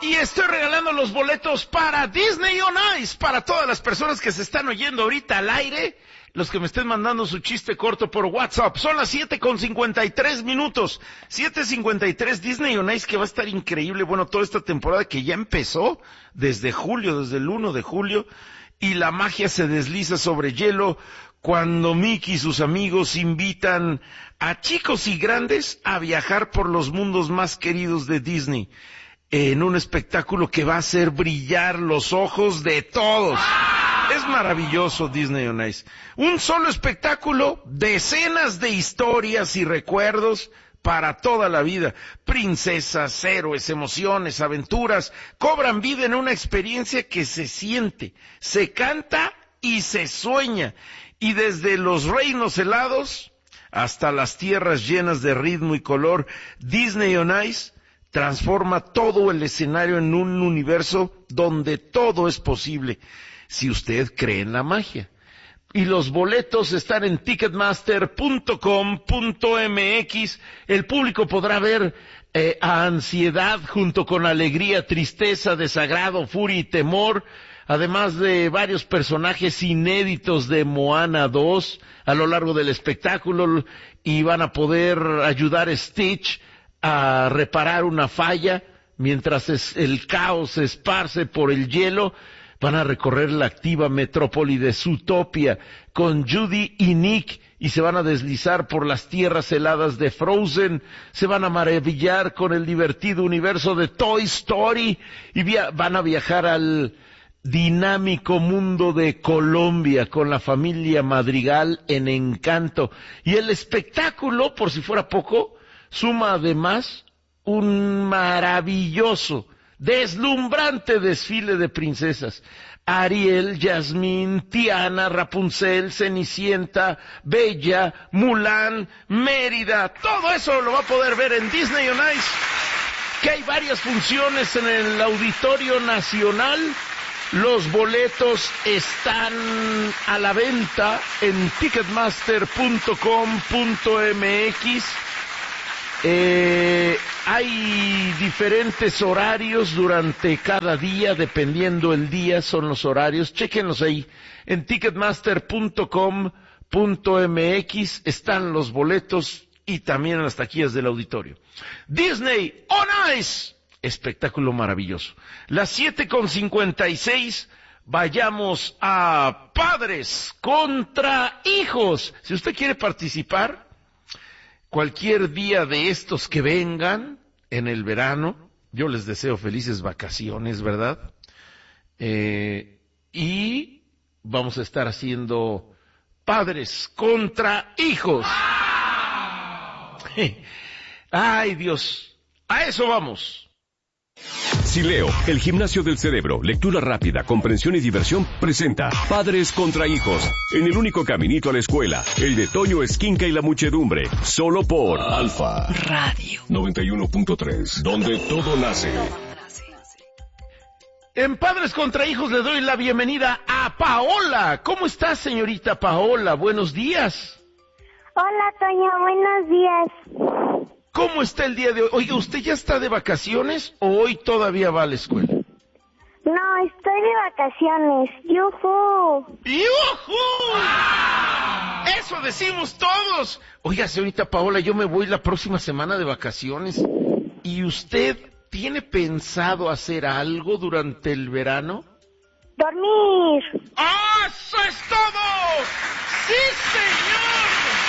Y estoy regalando los boletos para Disney on Ice, para todas las personas que se están oyendo ahorita al aire, los que me estén mandando su chiste corto por WhatsApp. Son las 7:53. 7:53, Disney on Ice, que va a estar increíble. Bueno, toda esta temporada que ya empezó desde julio, desde el 1 de julio, y la magia se desliza sobre hielo cuando Mickey y sus amigos invitan a chicos y grandes a viajar por los mundos más queridos de Disney, en un espectáculo que va a hacer brillar los ojos de todos. Es maravilloso Disney on Ice. Un solo espectáculo, decenas de historias y recuerdos para toda la vida. Princesas, héroes, emociones, aventuras, cobran vida en una experiencia que se siente, se canta y se sueña. Y desde los reinos helados hasta las tierras llenas de ritmo y color, Disney on Ice transforma todo el escenario en un universo donde todo es posible, si usted cree en la magia. Y los boletos están en ticketmaster.com.mx. El público podrá ver a Ansiedad junto con Alegría, Tristeza, Desagrado, Furia y Temor, además de varios personajes inéditos de Moana 2 a lo largo del espectáculo, y van a poder ayudar a Stitch a reparar una falla mientras el caos se esparce por el hielo. Van a recorrer la activa metrópoli de Zootopia con Judy y Nick y se van a deslizar por las tierras heladas de Frozen. Se van a maravillar con el divertido universo de Toy Story y van a viajar al dinámico mundo de Colombia con la familia Madrigal en Encanto. Y el espectáculo, por si fuera poco, suma además un maravilloso, deslumbrante desfile de princesas. Ariel, Jasmine, Tiana, Rapunzel, Cenicienta, Bella, Mulan, Mérida, todo eso lo va a poder ver en Disney on Ice, que hay varias funciones en el Auditorio Nacional. Los boletos están a la venta en ticketmaster.com.mx. Hay diferentes horarios durante cada día, dependiendo el día, son los horarios. Chéquenlos ahí. En ticketmaster.com.mx están los boletos y también en las taquillas del auditorio. Disney on Ice, espectáculo maravilloso. Las 7:56, vayamos a Padres contra Hijos. Si usted quiere participar, cualquier día de estos que vengan en el verano, yo les deseo felices vacaciones, ¿verdad? Y vamos a estar haciendo Padres contra Hijos. Ay, Dios, a eso vamos. Sileo, el gimnasio del cerebro, lectura rápida, comprensión y diversión, presenta Padres contra Hijos, en el único caminito a la escuela, el de Toño Esquinca y la muchedumbre, solo por Alfa Radio 91.3, donde todo nace. En Padres contra Hijos le doy la bienvenida a Paola. ¿Cómo está, señorita Paola? Buenos días. Hola, Toño, buenos días. ¿Cómo está el día de hoy? Oiga, ¿usted ya está de vacaciones o hoy todavía va a la escuela? No, estoy de vacaciones. ¡Yujú! ¡Yujú! ¡Eso decimos todos! Oiga, señorita Paola, yo me voy la próxima semana de vacaciones. ¿Y usted tiene pensado hacer algo durante el verano? ¡Dormir! ¡Ah, eso es todo! ¡Sí, señor!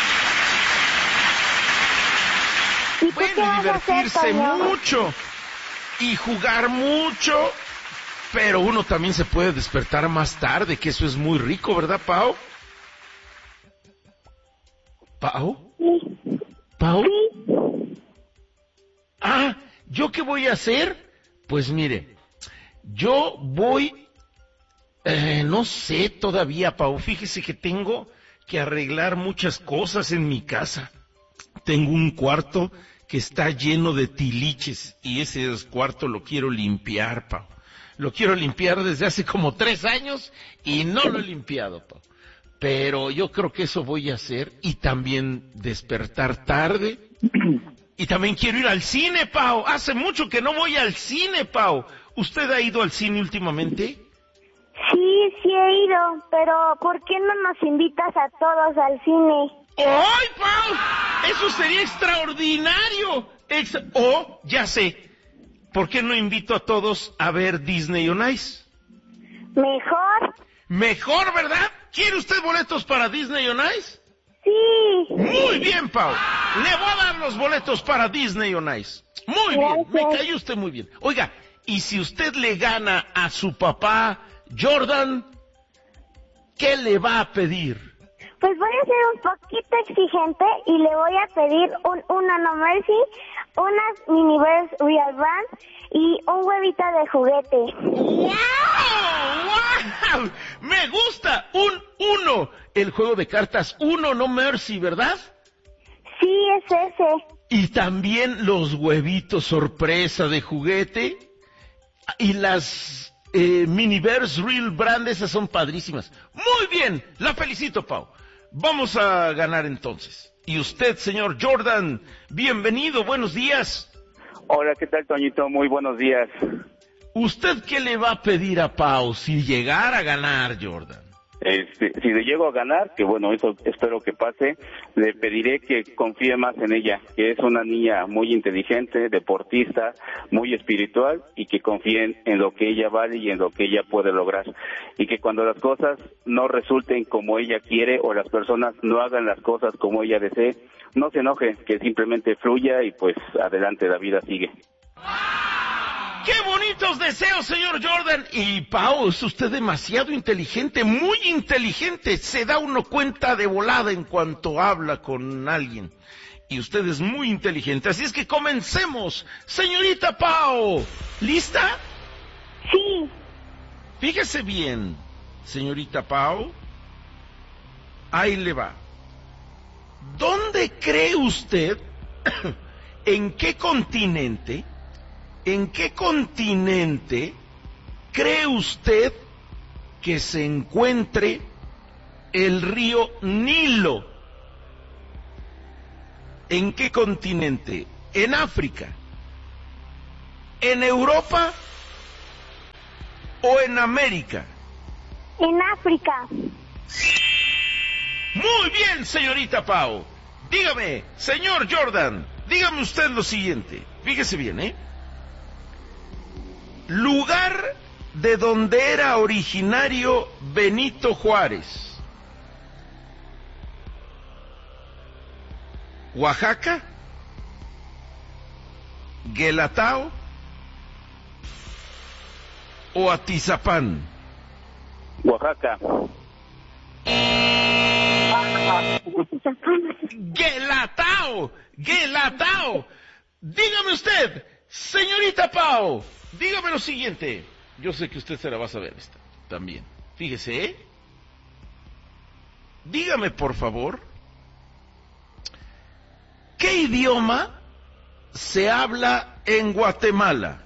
Bueno, y divertirse mucho y jugar mucho, pero uno también se puede despertar más tarde, que eso es muy rico, ¿verdad, Pau? ¿Pau? Sí. ¿Pau? Sí. Ah, ¿yo qué voy a hacer? Pues mire, yo voy, no sé todavía, Pau, fíjese que tengo que arreglar muchas cosas en mi casa. Tengo un cuarto que está lleno de tiliches y ese cuarto lo quiero limpiar, Pau. Lo quiero limpiar desde hace como 3 años y no lo he limpiado, Pau. Pero yo creo que eso voy a hacer y también despertar tarde Y también quiero ir al cine, Pau. Hace mucho que no voy al cine, Pau. ¿Usted ha ido al cine últimamente? Sí, sí he ido, pero ¿por qué no nos invitas a todos al cine? ¡Ay, Pau! Eso sería extraordinario. Ya sé. ¿Por qué no invito a todos a ver Disney on Ice? ¿Mejor? Mejor, ¿verdad? ¿Quiere usted boletos para Disney on Ice? Sí. Muy bien, Pau. Le voy a dar los boletos para Disney on Ice. Muy bien, me cayó usted muy bien. Oiga, y si usted le gana a su papá, Jordan, ¿qué le va a pedir? Pues voy a ser un poquito exigente y le voy a pedir una No Mercy, unas Miniverse Real Brand y un huevito de juguete. ¡Wow! ¡Wow! Me gusta. Uno. El juego de cartas Uno No Mercy, ¿verdad? Sí, es ese. Y también los huevitos sorpresa de juguete. Y las Miniverse Real Brand, esas son padrísimas. Muy bien, la felicito, Pau. Vamos a ganar entonces. Y usted, señor Jordan, bienvenido, buenos días. Hola, ¿qué tal, Toñito? Muy buenos días. ¿Usted qué le va a pedir a Pau si llegara a ganar, Jordan? Si le llego a ganar, que bueno, eso espero que pase, le pediré que confíe más en ella, que es una niña muy inteligente, deportista, muy espiritual, y que confíen en lo que ella vale y en lo que ella puede lograr. Y que cuando las cosas no resulten como ella quiere o las personas no hagan las cosas como ella desee, no se enoje, que simplemente fluya y pues adelante, la vida sigue. ¡Qué bonitos deseos, señor Jordan! Y Pau, es usted demasiado inteligente, muy inteligente. Se da uno cuenta de volada en cuanto habla con alguien. Y usted es muy inteligente. Así es que comencemos. Señorita Pau, ¿lista? Sí. Fíjese bien, señorita Pau. Ahí le va. ¿Dónde cree usted, en qué continente cree usted que se encuentre el río Nilo? ¿En qué continente? ¿En África? ¿En Europa? ¿O en América? En África. Muy bien, señorita Pau. Dígame, señor Jordan, dígame usted lo siguiente. Fíjese bien, Lugar de donde era originario Benito Juárez. ¿Oaxaca? ¿Guelatao? ¿O Atizapán? Oaxaca. ¡Guelatao! Dígame usted, señorita Pau, dígame lo siguiente. Yo sé que usted se la va a saber esta también. Fíjese, Dígame, por favor, ¿qué idioma se habla en Guatemala?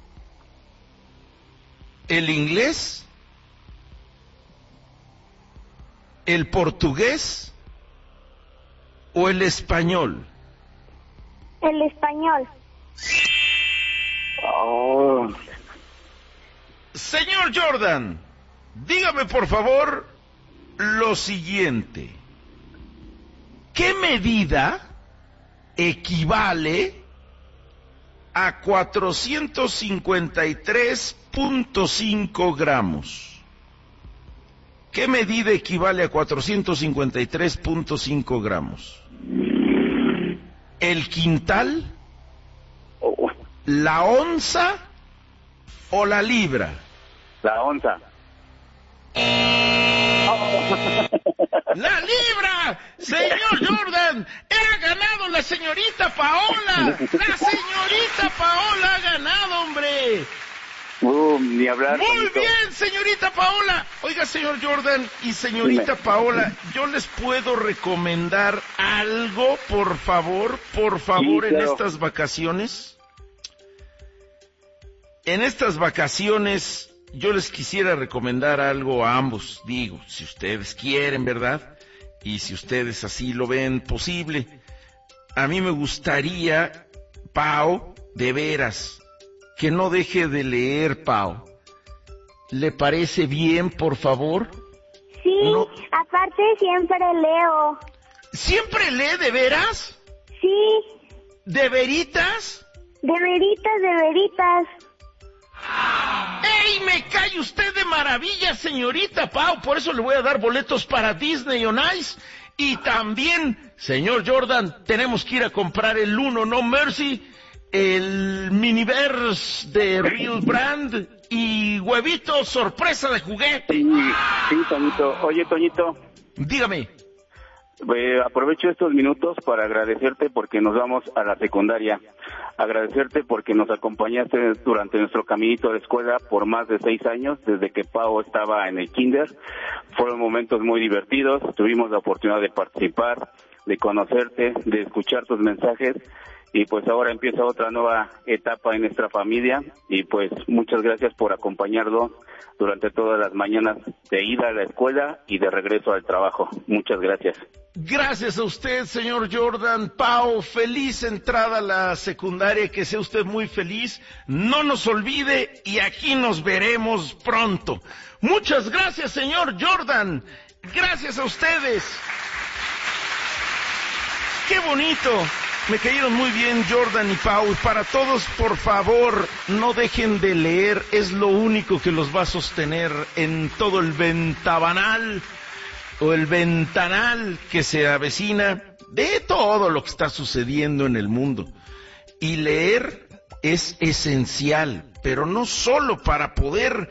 ¿El inglés? ¿El portugués? ¿O el español? El español. Oh. Señor Jordan, dígame por favor lo siguiente. ¿Qué medida equivale a 453.5 gramos? ¿Qué medida equivale a 453.5 gramos? ¿El quintal? ¿La onza o la libra? La onza. ¡La libra! ¡Señor Jordan! ¡Ha ganado la señorita Paola! ¡La señorita Paola ha ganado, hombre! Ni hablar. Muy bonito. bien, señorita Paola. Oiga, señor Jordan y señorita Paola, yo les puedo recomendar algo, por favor, Sí, en claro. estas vacaciones. En estas vacaciones, yo les quisiera recomendar algo a ambos. Digo, si ustedes quieren, ¿verdad? Y si ustedes así lo ven posible. a mí me gustaría, Pao, de veras, que no deje de leer, Pao. ¿Le parece bien, por favor? Sí, No. aparte siempre leo. ¿Siempre lee de veras? Sí, ¿De veritas? de veritas, de veritas. ¡Ey, me cae usted de maravilla, señorita Pau! Por eso le voy a dar boletos para Disney on Ice. Y también, señor Jordan, tenemos que ir a comprar el Uno No Mercy, el Miniverse de Real Brand y huevitos sorpresa de juguete. Sí, Toñito. Oye, Toñito, Dígame. aprovecho estos minutos para agradecerte porque nos vamos a la secundaria. Agradecerte porque nos acompañaste durante nuestro caminito a la escuela por más de 6 años, desde que Pau estaba en el kinder. Fueron momentos muy divertidos, tuvimos la oportunidad de participar, de conocerte, de escuchar tus mensajes, y pues ahora empieza otra nueva etapa en nuestra familia, y pues muchas gracias por acompañarnos durante todas las mañanas de ida a la escuela y de regreso al trabajo. Muchas gracias. Gracias a usted, señor Jordan. Pau, feliz entrada a la secundaria, que sea usted muy feliz. No nos olvide y aquí nos veremos pronto. Muchas gracias, señor Jordan. Gracias a ustedes. Qué bonito. Me cayeron muy bien Jordan y Pau. Y para todos, por favor, no dejen de leer. Es lo único que los va a sostener en todo el ventabanal o el ventanal que se avecina de todo lo que está sucediendo en el mundo. Y leer es esencial, pero no solo para poder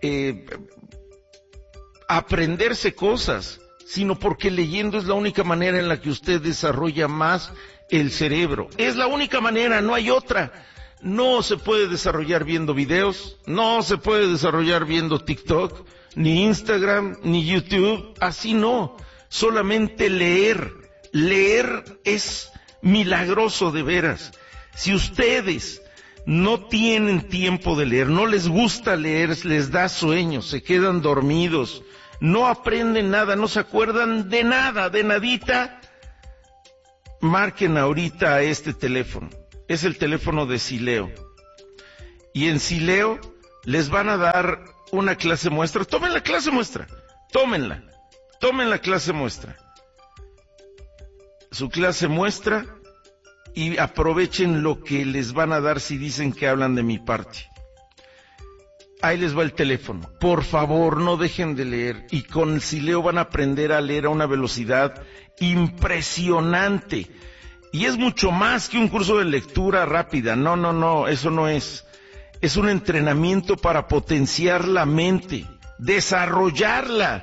aprenderse cosas, sino porque leyendo es la única manera en la que usted desarrolla más el cerebro. Es la única manera, no hay otra. No se puede desarrollar viendo videos, no se puede desarrollar viendo TikTok, ni Instagram, ni YouTube, así no. Solamente leer. Leer es milagroso de veras. Si ustedes no tienen tiempo de leer, no les gusta leer, les da sueño, se quedan dormidos, no aprenden nada, no se acuerdan de nada, de nadita, marquen ahorita a este teléfono. Es el teléfono de Sileo. Y en Sileo les van a dar una clase muestra. Tomen la clase muestra. Tómenla. Tomen la clase muestra. Su clase muestra y aprovechen lo que les van a dar si dicen que hablan de mi parte. Ahí les va el teléfono. Por favor, no dejen de leer. Y con el Sileo van a aprender a leer a una velocidad impresionante. Y es mucho más que un curso de lectura rápida. No, eso no es. Es un entrenamiento para potenciar la mente, desarrollarla.